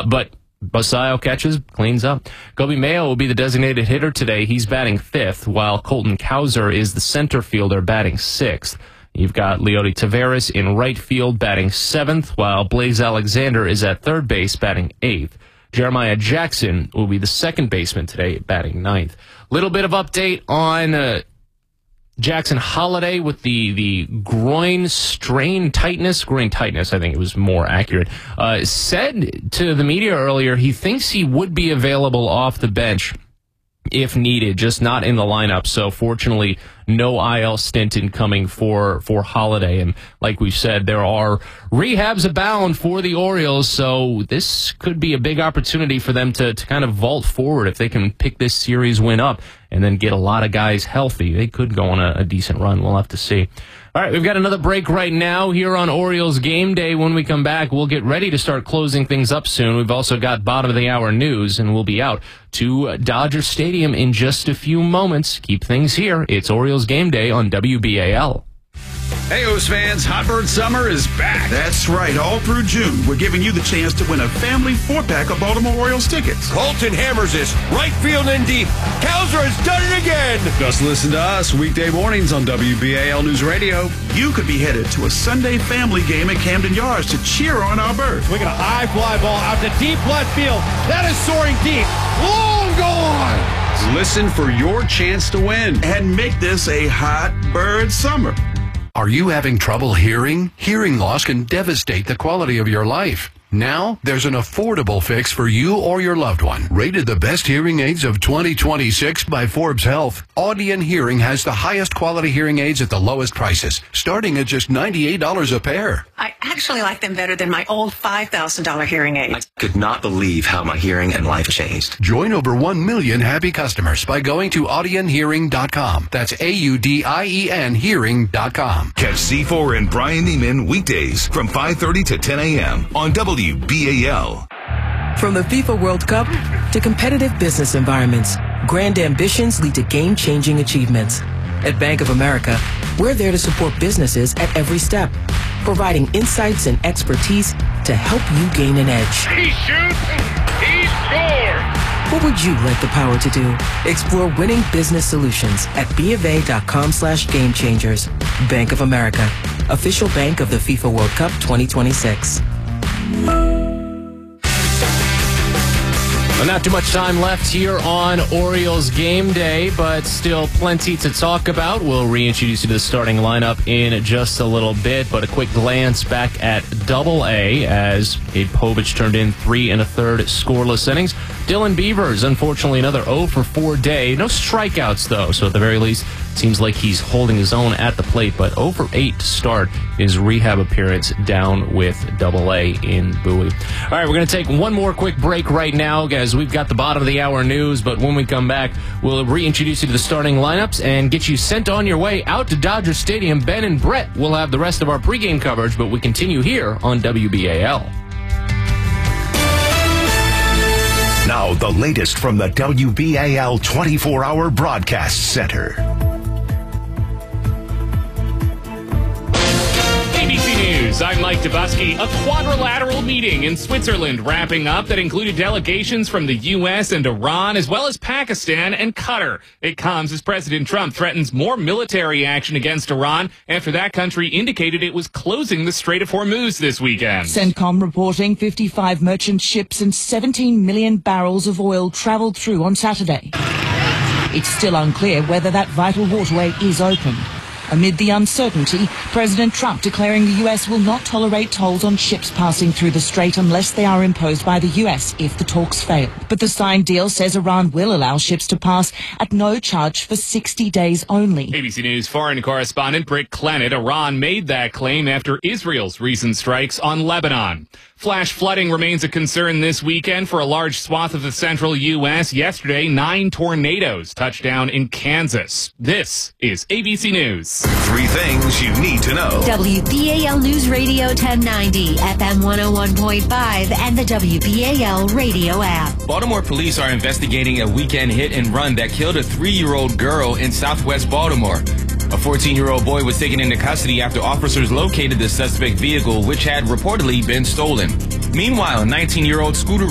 But Basayo catches, cleans up. Kobe Mayo will be the designated hitter today. He's batting 5th, while Colton Cowser is the center fielder batting 6th. You've got Leody Taveras in right field batting 7th, while Blaze Alexander is at third base batting 8th. Jeremiah Jackson will be the second baseman today batting 9th. Little bit of update on Jackson Holiday with the groin tightness, I think it was more accurate, said to the media earlier he thinks he would be available off the bench if needed, just not in the lineup. So fortunately, no IL stint incoming for Holiday. And like we said, there are rehabs abound for the Orioles, so this could be a big opportunity for them to kind of vault forward. If they can pick this series win up and then get a lot of guys healthy, they could go on a decent run. We'll have to see. All right, we've got another break right now here on Orioles Game Day. When we come back, we'll get ready to start closing things up soon. We've also got bottom of the hour news, and we'll be out to Dodger Stadium in just a few moments. Keep things here. It's Orioles Game Day on WBAL. Hey, O's fans, Hot Bird Summer is back. That's right. All through June, we're giving you the chance to win a family 4-pack of Baltimore Orioles tickets. Colton hammers this right field and deep. Cowser has done it again. Just listen to us weekday mornings on WBAL News Radio. You could be headed to a Sunday family game at Camden Yards to cheer on our bird. We got a high fly ball out to deep left field. That is soaring deep. Long gone. Listen for your chance to win. And make this a Hot Bird Summer. Are you having trouble hearing? Hearing loss can devastate the quality of your life. Now, there's an affordable fix for you or your loved one. Rated the best hearing aids of 2026 by Forbes Health, Audion Hearing has the highest quality hearing aids at the lowest prices, starting at just $98 a pair. I actually like them better than my old $5,000 hearing aid. I could not believe how my hearing and life changed. Join over 1 million happy customers by going to audionhearing.com. That's AUDIEN hearing.com. Catch C4 and Brian Neiman weekdays from 5:30 to 10 a.m. on WBAL. From the FIFA World Cup to competitive business environments, grand ambitions lead to game-changing achievements. At Bank of America, we're there to support businesses at every step, providing insights and expertise to help you gain an edge. He shoots, he scores! What would you like the power to do? Explore winning business solutions at BofA.com/gamechangers. Bank of America, official bank of the FIFA World Cup 2026. Well, not too much time left here on Orioles Game Day, but still plenty to talk about. We'll reintroduce you to the starting lineup in just a little bit, but a quick glance back at Double-A as Cade Povich turned in 3 1/3 scoreless innings. Dylan Beavers, unfortunately, another 0 for 4 day. No strikeouts, though, so at the very least, it seems like he's holding his own at the plate, but 0 for 8 to start his rehab appearance down with Double-A in Bowie. All right, we're going to take one more quick break right now, guys. We've got the bottom of the hour news, but when we come back, we'll reintroduce you to the starting lineups and get you sent on your way out to Dodger Stadium. Ben and Brett will have the rest of our pregame coverage, but we continue here on WBAL. Now, the latest from the WBAL 24-hour broadcast center. ABC News, I'm Mike Dubusky. A quadrilateral meeting in Switzerland wrapping up that included delegations from the U.S. and Iran, as well as Pakistan and Qatar. It comes as President Trump threatens more military action against Iran after that country indicated it was closing the Strait of Hormuz this weekend. CENTCOM reporting 55 merchant ships and 17 million barrels of oil traveled through on Saturday. It's still unclear whether that vital waterway is open. Amid the uncertainty, President Trump declaring the U.S. will not tolerate tolls on ships passing through the strait unless they are imposed by the U.S. if the talks fail. But the signed deal says Iran will allow ships to pass at no charge for 60 days only. ABC News foreign correspondent Britt Clennett. Iran made that claim after Israel's recent strikes on Lebanon. Flash flooding remains a concern this weekend for a large swath of the central U.S. Yesterday, 9 tornadoes touched down in Kansas. This is ABC News. 3 things you need to know. WBAL News Radio 1090, FM 101.5, and the WBAL radio app. Baltimore police are investigating a weekend hit and run that killed a 3-year-old girl in southwest Baltimore. A 14-year-old boy was taken into custody after officers located the suspect vehicle, which had reportedly been stolen. Meanwhile, a 19-year-old scooter